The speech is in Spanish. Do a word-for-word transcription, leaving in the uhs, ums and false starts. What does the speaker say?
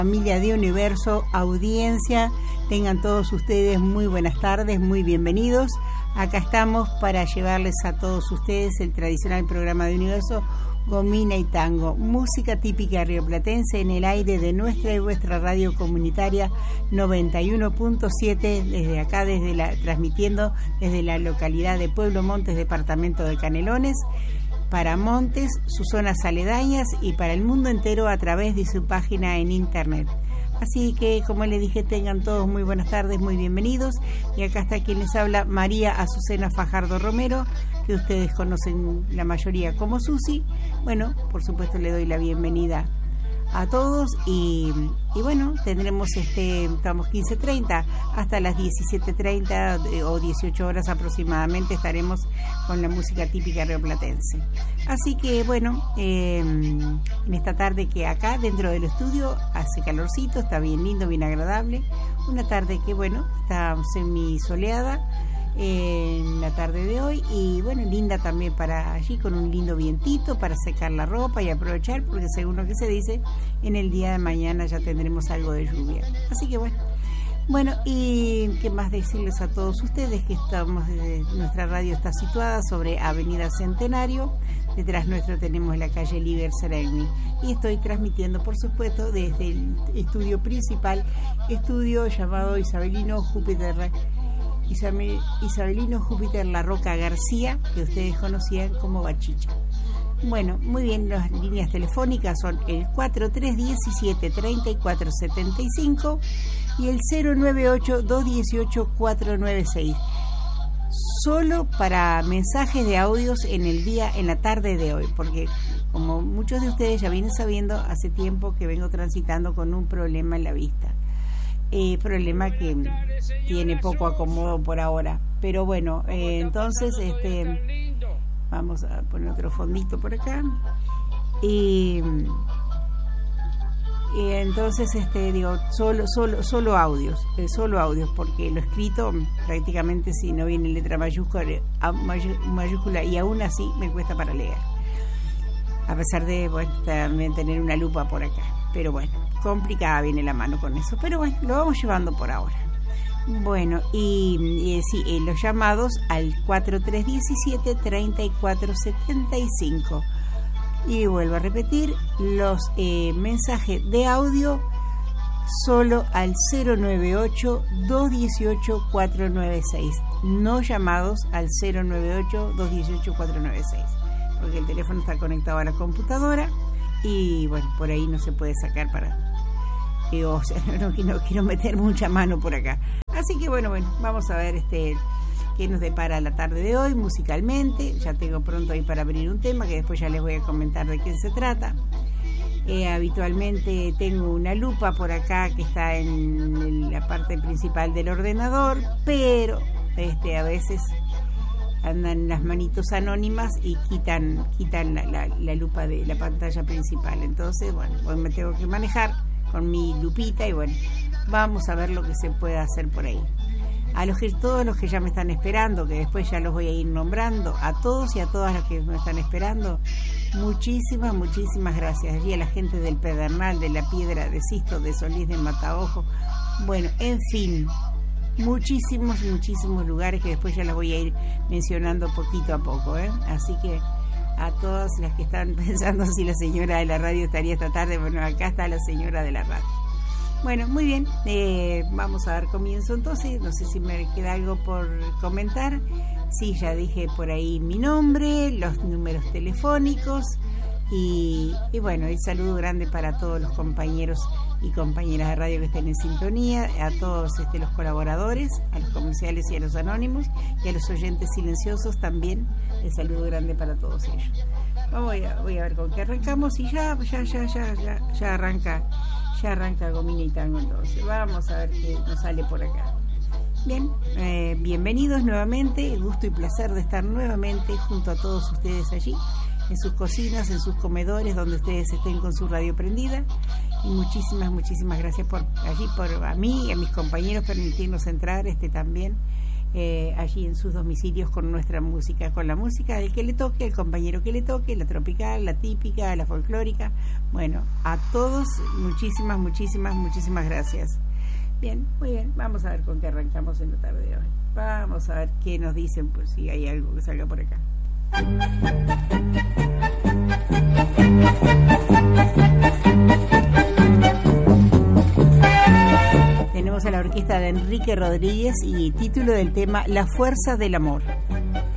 Familia de Universo, audiencia, tengan todos ustedes muy buenas tardes, muy bienvenidos. Acá estamos para llevarles a todos ustedes el tradicional programa de Universo, Gomina y Tango, música típica rioplatense en el aire de nuestra y vuestra radio comunitaria noventa y uno punto siete, desde acá, desde la, transmitiendo desde la localidad de Pueblo Montes, departamento de Canelones, para Montes, sus zonas aledañas y para el mundo entero a través de su página en internet. Así que, como les dije, tengan todos muy buenas tardes, muy bienvenidos. Y acá está quien les habla, María Azucena Fajardo Romero, que ustedes conocen la mayoría como Susi. Bueno, por supuesto le doy la bienvenida a todos y, y bueno, tendremos este, estamos quince treinta hasta las diecisiete treinta o dieciocho horas aproximadamente estaremos con la música típica rioplatense. Así que bueno, eh, en esta tarde que acá dentro del estudio hace calorcito, está bien lindo, bien agradable, una tarde que bueno, está semi soleada en la tarde de hoy y bueno, linda también para allí con un lindo vientito para secar la ropa y aprovechar, porque según lo que se dice, en el día de mañana ya tendremos algo de lluvia. Así que bueno, bueno, y qué más decirles a todos ustedes que estamos, eh, nuestra radio está situada sobre Avenida Centenario, detrás nuestro tenemos la calle Líber Serengui y estoy transmitiendo por supuesto desde el estudio principal, estudio llamado Isabelino Júpiter Isabelino Júpiter La Roca García, que ustedes conocían como Bachicha. Bueno, muy bien, las líneas telefónicas son el cuatro tres uno siete, tres cuatro siete cinco y el cero nueve ocho, dos uno ocho, cuatro nueve seis. Solo para mensajes de audios en el día, en la tarde de hoy, porque como muchos de ustedes ya vienen sabiendo, hace tiempo que vengo transitando con un problema en la vista. Eh, problema que tiene poco acomodo por ahora, pero bueno, eh, entonces este vamos a poner otro fondito por acá y, y entonces este digo solo solo solo audios, eh, solo audios, porque lo escrito prácticamente si no viene letra mayúscula, mayúscula y aún así me cuesta para leer, a pesar de bueno, también tener una lupa por acá, pero bueno, complicada viene la mano con eso, pero bueno, lo vamos llevando por ahora. Bueno, y, y sí, eh, los llamados al cuatro tres uno siete, tres cuatro siete cinco. Y vuelvo a repetir, los eh, mensajes de audio solo al cero nueve ocho, dos uno ocho, cuatro nueve seis. No llamados al cero nueve ocho, dos uno ocho, cuatro nueve seis, porque el teléfono está conectado a la computadora y bueno, por ahí no se puede sacar para... O sea, no, no quiero meter mucha mano por acá. Así que bueno, bueno, vamos a ver este qué nos depara la tarde de hoy musicalmente. Ya tengo pronto ahí para abrir un tema que después ya les voy a comentar de quién se trata. Eh, habitualmente tengo una lupa por acá que está en, en la parte principal del ordenador, pero este a veces andan las manitos anónimas y quitan quitan la, la, la lupa de la pantalla principal. Entonces, bueno, hoy me tengo que manejar con mi lupita y bueno, vamos a ver lo que se puede hacer por ahí. A los que, todos los que ya me están esperando, que después ya los voy a ir nombrando, a todos y a todas las que me están esperando, muchísimas, muchísimas gracias. Y a la gente del Pedernal, de La Piedra, de Sisto, de Solís, de Mataojo, bueno, en fin, muchísimos, muchísimos lugares que después ya las voy a ir mencionando poquito a poco, ¿eh? Así que a todas las que están pensando si la señora de la radio estaría esta tarde, bueno, acá está la señora de la radio. Bueno, muy bien, eh, vamos a dar comienzo entonces, no sé si me queda algo por comentar. Sí, ya dije por ahí mi nombre, los números telefónicos y, y bueno, el saludo grande para todos los compañeros y compañeras de radio que estén en sintonía, a todos este, los colaboradores, a los comerciales y a los anónimos y a los oyentes silenciosos también, el saludo grande para todos ellos. Vamos a, voy a ver con qué arrancamos y ya, ya, ya, ya, ya, ya arranca, ya arranca Gomina y Tango entonces. Vamos a ver qué nos sale por acá. Bien, eh, bienvenidos nuevamente, el gusto y placer de estar nuevamente junto a todos ustedes allí, en sus cocinas, en sus comedores, donde ustedes estén con su radio prendida. Y muchísimas, muchísimas gracias por allí, por a mí y a mis compañeros permitirnos entrar este también eh, allí en sus domicilios con nuestra música, con la música del que le toque, el compañero que le toque, la tropical, la típica, la folclórica. Bueno, a todos muchísimas, muchísimas, muchísimas gracias. Bien, muy bien, vamos a ver con qué arrancamos en la tarde de hoy. Vamos a ver qué nos dicen, pues si hay algo que salga por acá. Tenemos a la orquesta de Enrique Rodríguez y título del tema La fuerza del amor.